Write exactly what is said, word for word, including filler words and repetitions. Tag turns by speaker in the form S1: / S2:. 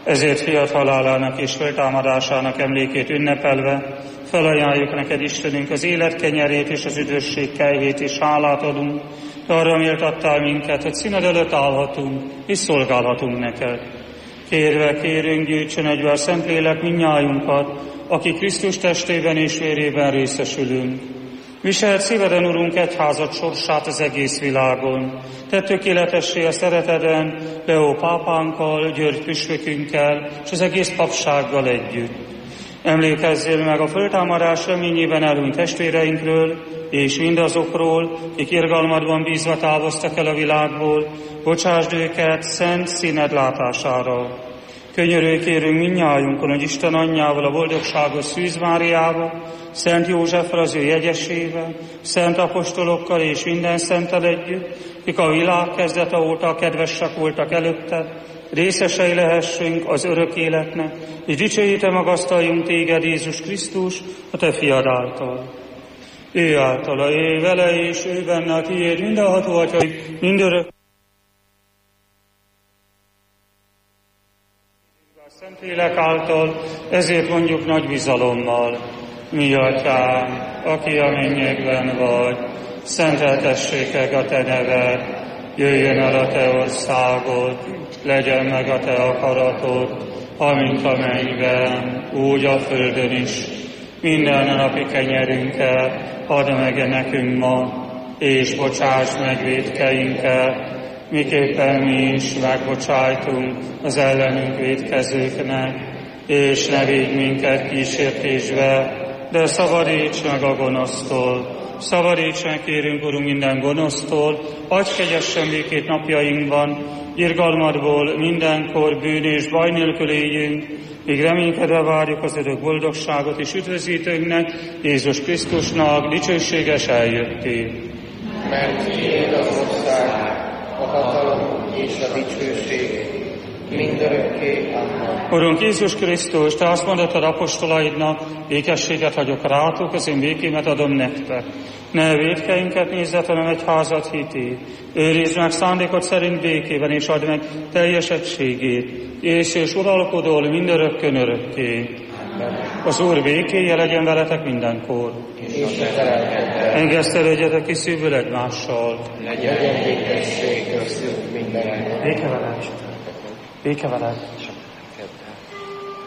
S1: Ezért fiat halálának és feltámadásának emlékét ünnepelve felajánljuk neked, Istenünk, az élet kenyerét és az üdvösség kejhét, és hálát adunk, arra méltattál minket, hogy színed előtt állhatunk és szolgálhatunk neked. Kérve, kérünk, gyűjtsön egybe a Szentlélek mindnyájunkat, aki Krisztus testében és vérében részesülünk. Viselt szíveden, Urunk, egyházad sorsát az egész világon. Tedd tökéletessé a szereteden, Leó pápánkkal, György püspökünkkel, és az egész papsággal együtt. Emlékezzél meg a föltámadás reményében elhunyt testvéreinkről, és mindazokról, akik irgalmadban bízva távoztak el a világból, bocsásd őket szent színed látására. Könyörülj kérünk mindnyájunkon, hogy Isten anyjával, a boldogságos Szűz Máriával, Szent Józseffel az ő jegyesével, szent apostolokkal és minden szenttel együtt, akik a világ kezdete óta kedvesek voltak előtte, részesei lehessünk az örök életnek, és dicsőíte magasztaljunk téged, Jézus Krisztus, a te fiad által. Ő általa, ő vele és ő benne a tiéd, mindenható Atya, mindörök. A Szentlélek által, ezért mondjuk nagy bizalommal: mi Atyám, aki a mennyekben vagy, szenteltessék meg a te neved, jöjjön el a te országod, legyen meg a te akaratod, amint a mennyben, úgy a földön is. Minden napi kenyerünket add meg nekünk ma, és bocsáss meg vétkeinket, miképpen mi is megbocsájtunk az ellenünk vétkezőknek, és ne vigy minket kísértésbe, de szabadíts meg a gonosztól. Szabadíts meg, kérünk, Urunk, minden gonosztól, adj kegyesen békét napjainkban, irgalmadból mindenkor bűn és baj nélkül éljünk, míg reménykedve várjuk az örök boldogságot és üdvözítőnknek, Jézus Krisztusnak dicsőséges eljöttét.
S2: Mert tiéd az ország, a hatalom és a dicsőség mindörökké. Amen.
S1: Urunk Jézus Krisztus, te azt mondottad apostolaidnak, békességet hagyok rátok, az én békémet adom nektek. Ne vétkeinket nézzet, hanem egyházat hitét. Őrizd meg szándékod szerint békében, és add meg teljes egységét, és és uralkodol mindörökkön örökké. Az Úr békéje legyen veletek mindenkor. Engesztelődjetek ki szívből egymással.
S2: Legyen békesség köztük mindenkor.
S1: Béke veled. Béke veled.